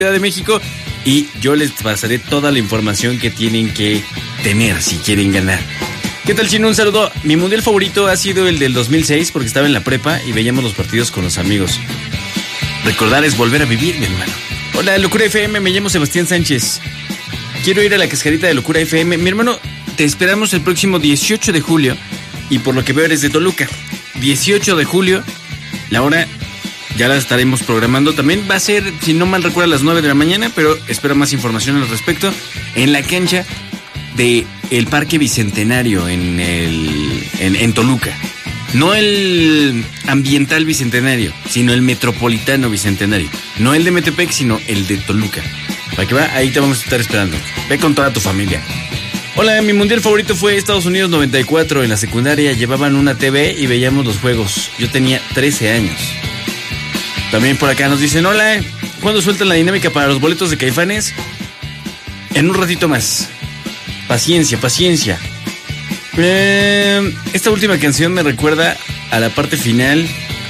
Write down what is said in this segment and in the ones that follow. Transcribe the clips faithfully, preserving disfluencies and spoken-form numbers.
de México, y yo les pasaré toda la información que tienen que tener si quieren ganar. ¿Qué tal, Chino? Un saludo. Mi mundial favorito ha sido el del dos mil seis porque estaba en la prepa y veíamos los partidos con los amigos. Recordar es volver a vivir, mi hermano. Hola, Locura F M, me llamo Sebastián Sánchez. Quiero ir a la cascarita de Locura F M. Mi hermano, te esperamos el próximo dieciocho de julio y por lo que veo eres de Toluca. dieciocho de julio, la hora ya la estaremos programando. También va a ser, si no mal recuerdo, a las nueve de la mañana, pero espero más información al respecto. En la cancha de el Parque Bicentenario en, el, en, en Toluca. No el ambiental Bicentenario, sino el metropolitano Bicentenario. No el de Metepec, sino el de Toluca. Para que va, ahí te vamos a estar esperando. Ve con toda tu familia. Hola, mi mundial favorito fue Estados Unidos noventa y cuatro. En la secundaria llevaban una T V y veíamos los juegos. Yo tenía trece años. También por acá nos dicen, hola, ¿cuándo sueltan la dinámica para los boletos de Caifanes? En un ratito más. Paciencia, paciencia. Eh, esta última canción me recuerda a la parte final,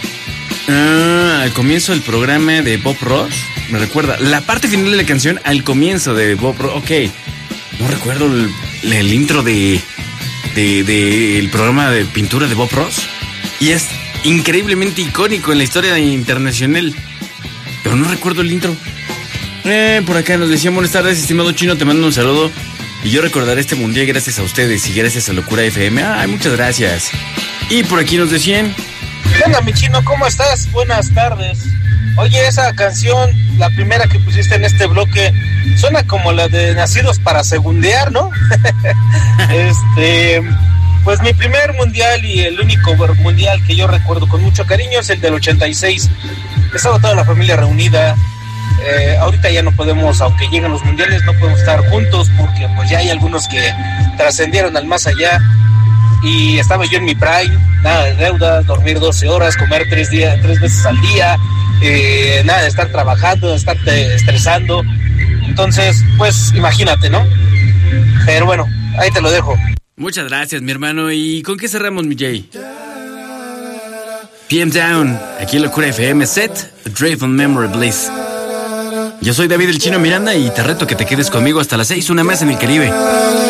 ah, al comienzo del programa de Bob Ross. Me recuerda la parte final de la canción al comienzo de Bob Ross. Ok, no recuerdo el, el intro de, de, de el programa de pintura de Bob Ross. Y es increíblemente icónico en la historia internacional, pero no recuerdo el intro. Eh, por acá nos decían, buenas tardes, estimado Chino, te mando un saludo. Y yo recordaré este mundial gracias a ustedes y gracias a Locura F M. Ay, muchas gracias. Y por aquí nos decían, ¿qué onda, mi Chino? ¿Cómo estás? Buenas tardes. Oye, esa canción, la primera que pusiste en este bloque, suena como la de Nacidos para Segundear, ¿no? este, pues mi primer mundial y el único mundial que yo recuerdo con mucho cariño es el del ochenta y seis. Estaba toda la familia reunida. Eh, ahorita ya no podemos, aunque lleguen los mundiales, no podemos estar juntos porque pues ya hay algunos que trascendieron al más allá. Y estaba yo en mi prime, nada de deudas, dormir doce horas, comer tres días, tres veces al día, eh, nada de estar trabajando, de estar estresando. Entonces, pues imagínate, ¿no? Pero bueno, ahí te lo dejo. Muchas gracias, mi hermano. ¿Y con qué cerramos, mi Jay? P M Down, aquí en Locura F M, set Drive on Memory Bliss. Yo soy David el Chino Miranda y te reto que te quedes conmigo hasta las seis, una más en el Caribe.